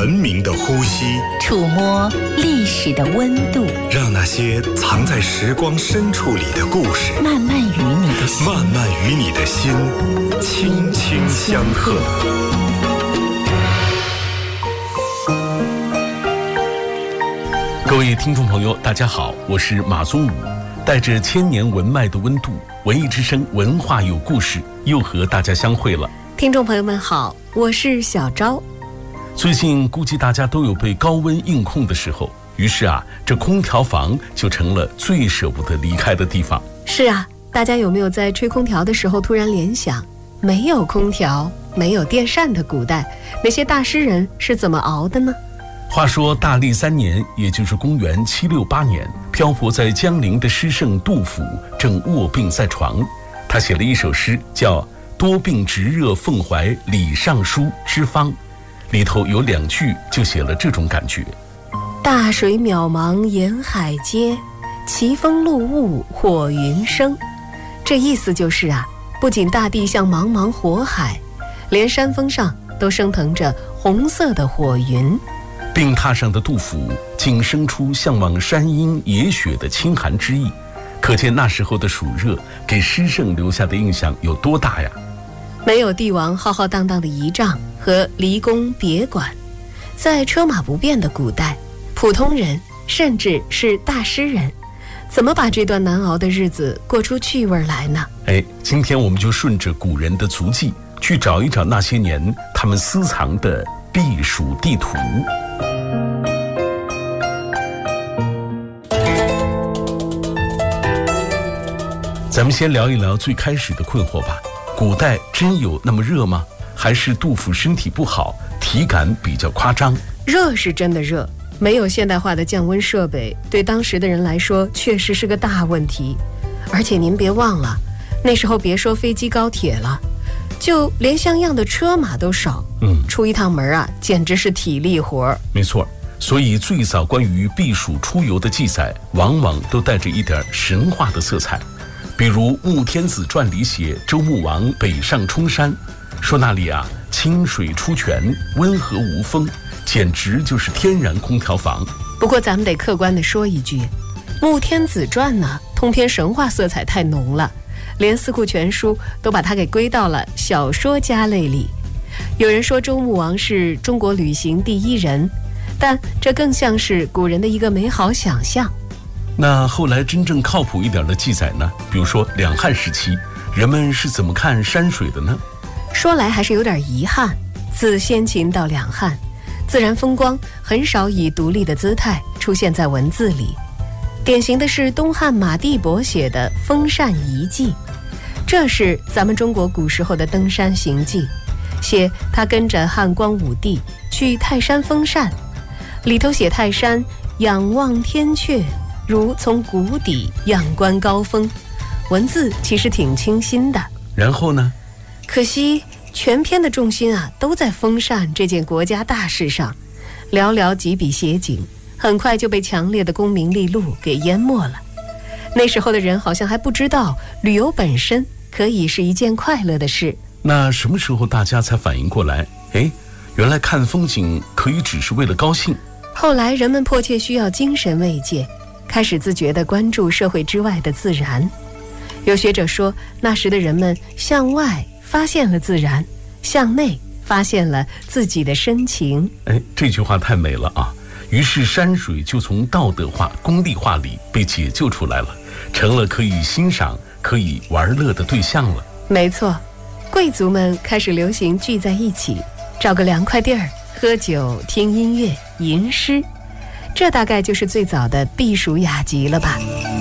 文明的呼吸， 触摸历史的温度， 让那些藏在时光深处里的故事， 慢慢与你的心轻轻相和。 各位听众朋友，大家好，我是马宗武，带着千年文脉的温度，文艺之声文化有故事又和大家相会了。 听众朋友们好，我是小昭。 最近估计大家都有被高温硬控的时候，于是这空调房就成了最舍不得离开的地方。 是啊，大家有没有在吹空调的时候突然联想，没有空调没有电扇的古代，那些大诗人是怎么熬的呢？ 话说大历3年，也就是公元768年，漂泊在江陵的诗圣杜甫正卧病在床，他写了一首诗叫多病直热奉怀李尚书之方，里头有2句就写了这种感觉： 大水渺茫沿海街，奇风露雾火云生。这意思就是不仅大地像茫茫火海，连山峰上都升腾着红色的火云。 病榻上的杜甫竟生出向往山阴野雪的清寒之意，可见那时候的暑热给诗圣留下的印象有多大呀。 没有帝王浩浩荡荡的仪仗和离宫别馆，在车马不便的古代，普通人甚至是大诗人，怎么把这段难熬的日子过出趣味来呢？ 今天我们就顺着古人的足迹，去找一找那些年他们私藏的避暑地图。咱们先聊一聊最开始的困惑吧。古代真有那么热吗？还是杜甫身体不好，体感比较夸张？ 热是真的热，没有现代化的降温设备，对当时的人来说确实是个大问题。而且您别忘了，那时候别说飞机高铁了，就连像样的车马都少，出一趟门简直是体力活。没错，所以最早关于避暑出游的记载，往往都带着一点神话的色彩。比如《穆天子传》里写周穆王北上冲山，说那里清水出泉，温和无风，简直就是天然空调房。 不过咱们得客观地说一句，《穆天子传》呢，通篇神话色彩太浓了，连《四库全书》都把它给归到了小说家类里。有人说周穆王是中国旅行第1人，但这更像是古人的一个美好想象。 那后来真正靠谱一点的记载呢？比如说两汉时期，人们是怎么看山水的呢？ 说来还是有点遗憾，自先秦到两汉，自然风光很少以独立的姿态出现在文字里。典型的是东汉马地伯写的《封禅遗记》，这是咱们中国古时候的登山行记，写他跟着汉光武帝去泰山封禅，里头写泰山仰望天阙，如从谷底仰观高峰，文字其实挺清新的。 然后呢？ 可惜全篇的重心都在封禅这件国家大事上，寥寥几笔写景，很快就被强烈的功名利禄给淹没了。那时候的人好像还不知道，旅游本身可以是一件快乐的事。 那什么时候大家才反应过来？原来看风景可以只是为了高兴。 后来人们迫切需要精神慰藉，开始自觉地关注社会之外的自然。有学者说，那时的人们向外发现了自然，向内发现了自己的深情。 这句话太美了于是山水就从道德化、功利化里被解救出来了，成了可以欣赏、可以玩乐的对象了。 没错，贵族们开始流行聚在一起，找个凉快地儿，喝酒、听音乐、吟诗，这大概就是最早的避暑雅集了吧。